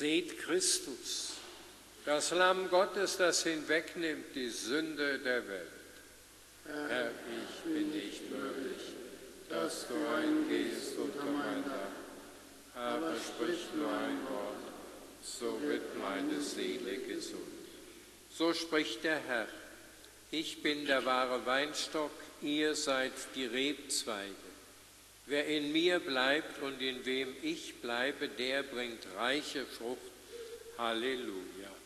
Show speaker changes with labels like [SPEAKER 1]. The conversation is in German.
[SPEAKER 1] Seht Christus, das Lamm Gottes, das hinwegnimmt die Sünde der Welt. Herr, ich bin nicht würdig, dass du eingehst unter mein Dach, aber sprich nur ein Wort, so wird meine Seele gesund. So spricht der Herr: Ich bin der wahre Weinstock, ihr seid die Rebzweige. Wer in mir bleibt und in wem ich bleibe, der bringt reiche Frucht. Halleluja.